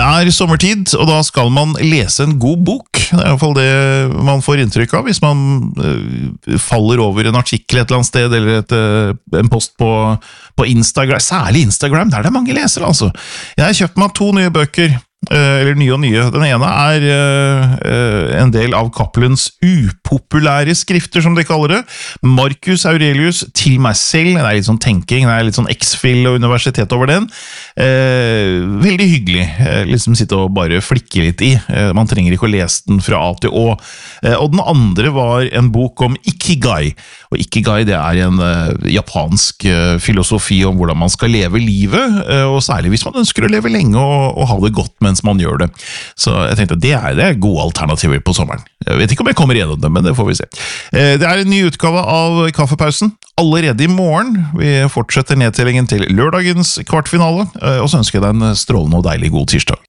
Det sommertid, og da skal man lese en god bok. Det I hvert fall det man får inntrykk av hvis man faller over en artikkel et eller annet sted, eller en post på Instagram. Særlig Instagram, der det mange lesere, altså. Jeg har kjøpt meg 2 nye bøker, eller nye og nye. Den ene en del av Cappelens upopulære skrifter, som de kaller det. Marcus Aurelius, Til meg selv. Det litt sånn tenking, det litt sånn X-Fill og universitet over den. Veldig hyggelig. Liksom sitte og bare flikke litt I. Man trenger ikke å lese den fra A til Å. Og den andre var en bok om Ikigai. Og Ikigai, det en japansk filosofi om hvordan man skal leve livet, og særlig hvis man ønsker å leve lenge og ha det godt mens man gjør det. Så jeg tenkte at det gode alternativer på sommeren. Jeg vet ikke om jeg kommer gjennom det, men det får vi se. Det en ny utgave av Kaffepausen, allerede I morgen. Vi fortsetter nedtellingen til lørdagens kvartfinale, og så ønsker jeg deg en strålende og deilig god tirsdag.